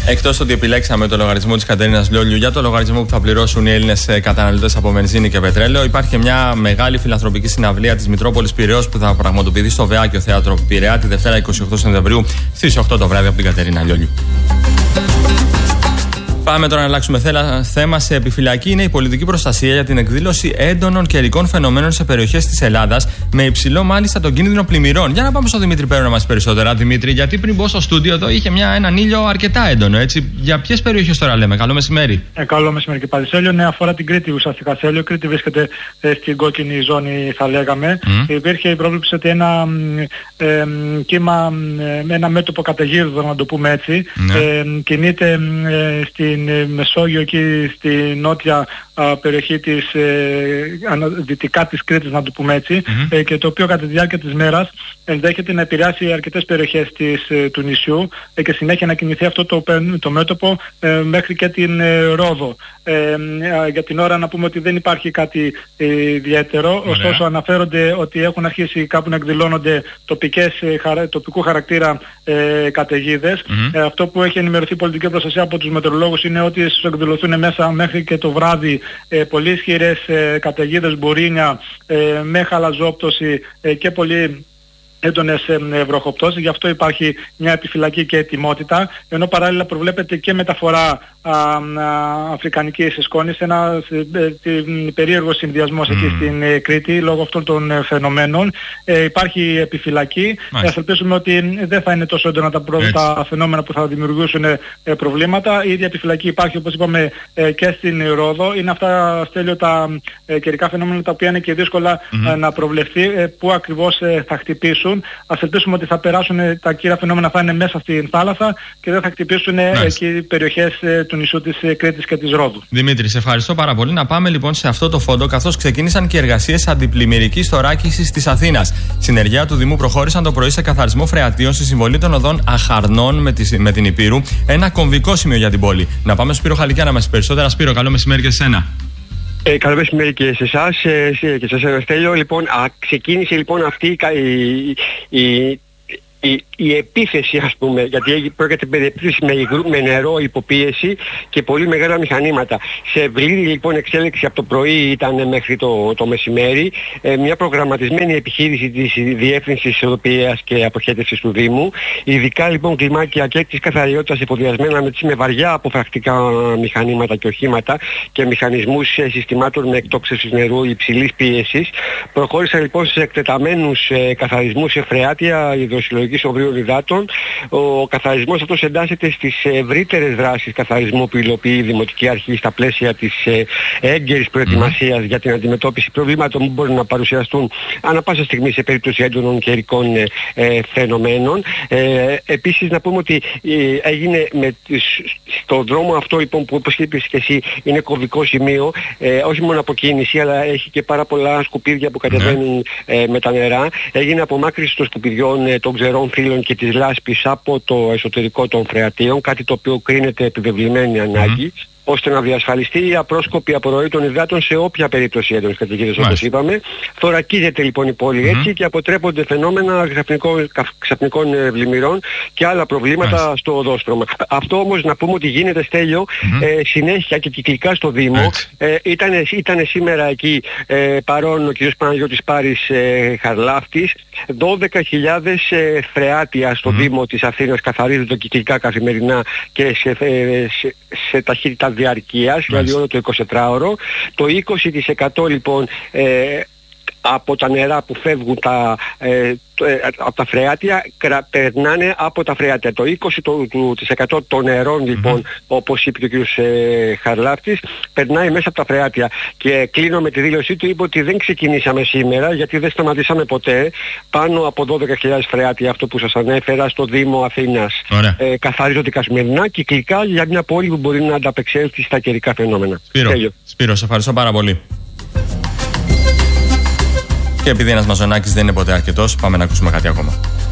Εκτός ότι επιλέξαμε το λογαριασμό της Κατερίνας Λιόλιου για το λογαριασμό που θα πληρώσουν οι Έλληνες καταναλωτές από βενζίνη και πετρέλαιο, υπάρχει και μια μεγάλη φιλανθρωπική συναυλία της Μητρόπολης Πειραιώς που θα πραγματοποιηθεί στο Βεάκιο Θέατρο Πειραιά τη Δευτέρα 28 Σεπτεμβρίου στις 8 το βράδυ από την Κατερίνα Λιόλιου. Πάμε τώρα να αλλάξουμε θέμα. Σε επιφυλακή είναι η πολιτική προστασία για την εκδήλωση έντονων καιρικών φαινομένων σε περιοχές της Ελλάδας, με υψηλό μάλιστα τον κίνδυνο πλημμυρών. Για να πάμε στον Δημήτρη Πέρο να μας πει περισσότερα. Δημήτρη, γιατί πριν μπω στο στούντιο εδώ είχε έναν ήλιο αρκετά έντονο, έτσι. Για ποιες περιοχές τώρα λέμε? Καλό μεσημέρι. Καλό μεσημέρι και πάλι. Σέλιο, ναι, αφορά την Κρήτη ουσιαστικά. Σέλιο, Κρήτη βρίσκεται στην κόκκινη ζώνη, θα λέγαμε. Υπήρχε η πρόβλεψη ότι ένα κύμα, ένα μέτωπο καταιγίδων, να το πούμε έτσι, κινείται στην Μεσόγειο, εκεί στη νότια περιοχή της δυτικά της Κρήτης, να το πούμε έτσι, και το οποίο κατά τη διάρκεια της μέρας ενδέχεται να επηρεάσει αρκετές περιοχές του νησιού και συνέχεια να κινηθεί αυτό το μέτωπο μέχρι και την Ρόδο. Για την ώρα να πούμε ότι δεν υπάρχει κάτι ιδιαίτερο, ωστόσο αναφέρονται ότι έχουν αρχίσει κάπου να εκδηλώνονται τοπικού χαρακτήρα καταιγίδες. Αυτό που έχει ενημερωθεί η πολιτική προστασία από τους μετεωρολόγους είναι ότι θα εκδηλωθούν μέσα μέχρι και το βράδυ πολύ ισχυρές καταιγίδες, μπουρίνια με χαλαζόπτωση και πολύ έντονες βροχοπτώσεις. Γι' αυτό υπάρχει μια επιφυλακή και ετοιμότητα, ενώ παράλληλα προβλέπεται και μεταφορά αφρικανικής σκόνης, ένα περίεργο συνδυασμός εκεί στην Κρήτη λόγω αυτών των φαινομένων. Υπάρχει επιφυλακή. Ας ελπίσουμε ότι δεν θα είναι τόσο έντονα τα φαινόμενα που θα δημιουργήσουν προβλήματα. Η ίδια επιφυλακή υπάρχει, όπως είπαμε, και στην Ρόδο. Είναι αυτά, Στέλιο, τα καιρικά φαινόμενα τα οποία είναι και δύσκολα να προβλεφθεί, που ακριβώς θα χτυπήσουν. Ας ελπίσουμε ότι θα περάσουν, τα κύρια φαινόμενα θα είναι μέσα στην θάλασσα και δεν θα χτυπήσουν εκεί περιοχές του νησιού της Κρήτης και της Ρόδου. Δημήτρη, σε ευχαριστώ πάρα πολύ. Να πάμε λοιπόν σε αυτό το φόντο, καθώς ξεκίνησαν και εργασίες αντιπλημμυρικής θωράκισης της Αθήνας. Συνεργεία του Δήμου προχώρησαν το πρωί σε καθαρισμό φρεατίων στη συμβολή των οδών Αχαρνών με την Υπήρου. Ένα κομβικό σημείο για την πόλη. Να πάμε στο Σπύρο Χαλικιά να μας πει περισσότερα. Σπύρο, καλό μεσημέρι και σε σένα. Καλό μεσημέρι και σε εσάς και σε εσένα, Στέλιο. Λοιπόν, ξεκίνησε λοιπόν αυτή η επίθεση, ας πούμε, γιατί πρόκειται περί επίθεση με νερό, υποπίεση και πολύ μεγάλα μηχανήματα. Σε ευρύτερη λοιπόν εξέλιξη από το πρωί ήταν μέχρι το μεσημέρι, μια προγραμματισμένη επιχείρηση της Διεύθυνσης Οδοποιίας και Αποχέτευσης του Δήμου, ειδικά λοιπόν κλιμάκια και της καθαριότητας εφοδιασμένα με βαριά αποφρακτικά μηχανήματα και οχήματα και μηχανισμούς συστημάτων με εκτόξευση νερού υψηλής πίεσης. Προχώρησαν λοιπόν σε εκτεταμένους καθαρισμούς σε φρεάτια υδροσυλλογικής οβρίου υδάτων. Ο καθαρισμός αυτός εντάσσεται στις ευρύτερες δράσεις καθαρισμού που υλοποιεί η Δημοτική Αρχή στα πλαίσια της έγκαιρης προετοιμασίας για την αντιμετώπιση προβλήματων που μπορεί να παρουσιαστούν ανά πάσα στιγμή σε περίπτωση έντονων καιρικών φαινομένων. Επίσης να πούμε ότι έγινε στον δρόμο αυτό λοιπόν που, όπως είπες και εσύ, είναι κομβικό σημείο, όχι μόνο από κίνηση, αλλά έχει και πάρα πολλά σκουπίδια που κατεβαίνουν με τα νερά. Έγινε απομάκρυνση των σκουπιδιών των ξερών φύλων και της λάσπης από το εσωτερικό των φρεατίων, κάτι το οποίο κρίνεται επιβεβλημένη ανάγκη, ώστε να διασφαλιστεί η απρόσκοπη απορροή των υδάτων σε όποια περίπτωση έντονης καταιγίδας, όπως είπαμε. Θωρακίζεται λοιπόν η πόλη έτσι και αποτρέπονται φαινόμενα ξαφνικών πλημμυρών και άλλα προβλήματα στο οδόστρωμα. Αυτό όμως να πούμε ότι γίνεται, Στέλιο, συνέχεια και κυκλικά στο Δήμο. Ήταν σήμερα εκεί παρόν ο κ. Παναγιώτης Πάρης Χαρλάφτης. 12.000 φρεάτια στο Δήμο της Αθήνας καθαρίζονται κυκλικά καθημερινά και σε ταχύτητα διαρκείας, δηλαδή όλο το 24ωρο. Το 20% λοιπόν από τα νερά που φεύγουν από τα φρεάτια περνάνε από τα φρεάτια. Το 20% των νερών λοιπόν, όπως είπε ο κ. Χαρλάφτης, περνάει μέσα από τα φρεάτια. Και κλείνω με τη δήλωσή του, είπε ότι δεν ξεκινήσαμε σήμερα γιατί δεν σταματήσαμε ποτέ. Πάνω από 12.000 φρεάτια, αυτό που σας ανέφερα, στο Δήμο Αθήνας καθαρίζονται καθημερινά κυκλικά για μια πόλη που μπορεί να ανταπεξέλθει στα καιρικά φαινόμενα. Σπύρο, σε ευχαριστώ πάρα πολύ. Και επειδή ένας Μαζονάκης δεν είναι ποτέ αρκετός, πάμε να ακούσουμε κάτι ακόμα.